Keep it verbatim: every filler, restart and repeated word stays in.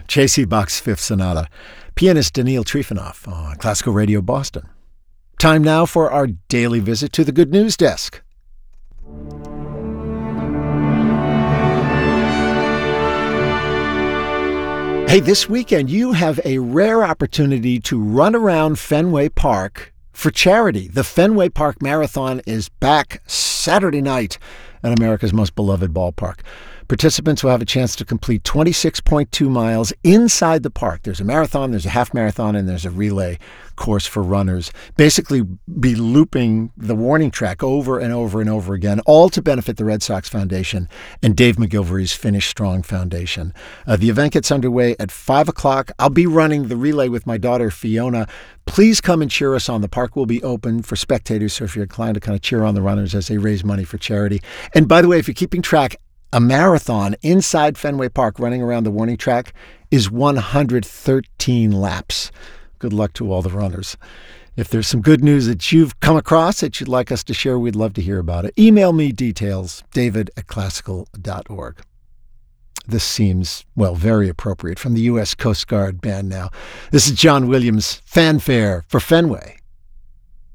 J C Bach's Fifth Sonata. Pianist Daniil Trifonov on Classical Radio Boston. Time now for our daily visit to the Good News Desk. Hey, this weekend you have a rare opportunity to run around Fenway Park for charity. The Fenway Park Marathon is back Saturday night at America's most beloved ballpark. Participants will have a chance to complete twenty-six point two miles inside the park. There's a marathon, there's a half marathon, and there's a relay course for runners. Basically be looping the warning track over and over and over again, all to benefit the Red Sox Foundation and Dave McGilvary's Finish Strong Foundation. Uh, the event gets underway at five o'clock. I'll be running the relay with my daughter, Fiona. Please come and cheer us on. The park will be open for spectators, so if you're inclined to kind of cheer on the runners as they raise money for charity. And by the way, if you're keeping track, a marathon inside Fenway Park running around the warning track is one hundred thirteen laps. Good luck to all the runners. If there's some good news that you've come across that you'd like us to share, we'd love to hear about it. Email me details, david at classical dot org. This seems, well, very appropriate from the U S Coast Guard band now. This is John Williams, Fanfare for Fenway.